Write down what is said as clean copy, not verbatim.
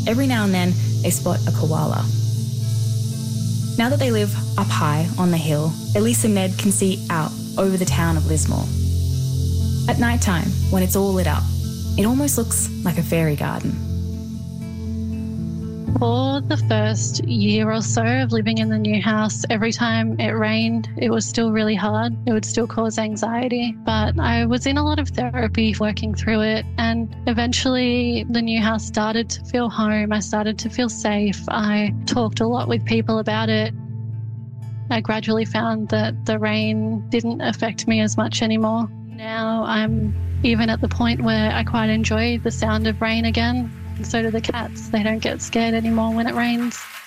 every now and then they spot a koala. Now that they live up high on the hill, Elise and Ned can see out over the town of Lismore. At night time, when it's all lit up, it almost looks like a fairy garden. For the first year or so of living in the new house, every time it rained, it was still really hard. It would still cause anxiety. But I was in a lot of therapy working through it. And eventually the new house started to feel home. I started to feel safe. I talked a lot with people about it. I gradually found that the rain didn't affect me as much anymore. Now I'm even at the point where I quite enjoy the sound of rain again. And so do the cats. They don't get scared anymore when it rains.